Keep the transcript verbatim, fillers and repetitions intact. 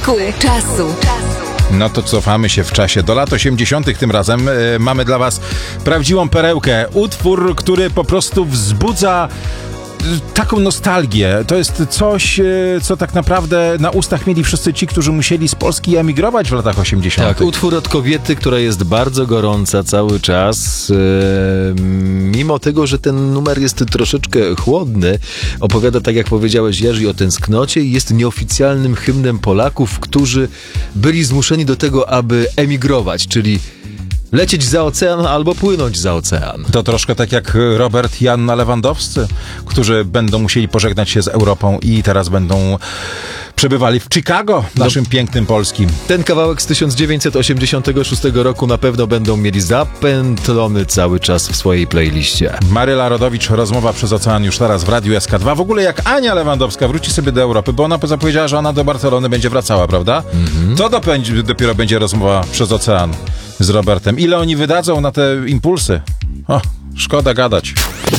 Treku czasu. No to cofamy się w czasie do lat osiemdziesiątych tym razem. Yy, mamy dla was prawdziwą perełkę. Utwór, który po prostu wzbudza taką nostalgię. To jest coś, co tak naprawdę na ustach mieli wszyscy ci, którzy musieli z Polski emigrować w latach osiemdziesiątych. Tak, utwór od kobiety, która jest bardzo gorąca cały czas. E, mimo tego, że ten numer jest troszeczkę chłodny, opowiada, tak jak powiedziałeś, Jerzy, o tęsknocie i jest nieoficjalnym hymnem Polaków, którzy byli zmuszeni do tego, aby emigrować, czyli lecieć za ocean albo płynąć za ocean. To troszkę tak jak Robert i Anna Lewandowscy, którzy będą musieli pożegnać się z Europą i teraz będą przebywali w Chicago, naszym no, pięknym polskim. Ten kawałek z tysiąc dziewięćset osiemdziesiątego szóstego roku na pewno będą mieli zapętlony cały czas w swojej playliście. Maryla Rodowicz, rozmowa przez ocean już teraz w Radiu S K dwa. W ogóle jak Ania Lewandowska wróci sobie do Europy, bo ona zapowiedziała, że ona do Barcelony będzie wracała, prawda? Mm-hmm. To dopędzi, dopiero będzie rozmowa przez ocean z Robertem. Ile oni wydadzą na te impulsy? O, szkoda gadać.